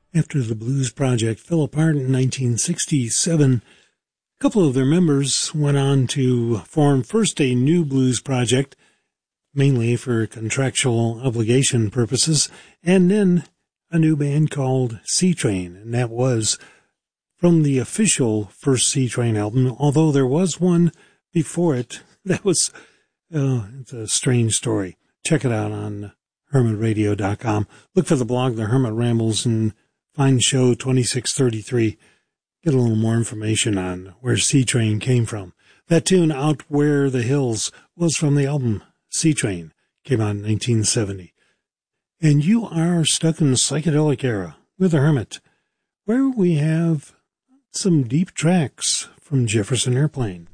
After the Blues Project fell apart in 1967, a couple of their members went on to form first a new blues project, mainly for contractual obligation purposes, and then a new band called C-Train, and that was from the official first C-Train album, although there was one before it. That was, it's a strange story. Check it out on hermitradio.com. Look for the blog, The Hermit Rambles, and find show 2633. Get a little more information on where C-Train came from. That tune, Out Where the Hills, was from the album C-Train. Came out in 1970. And you are stuck in the psychedelic era with The Hermit, where we have some deep tracks from Jefferson Airplane.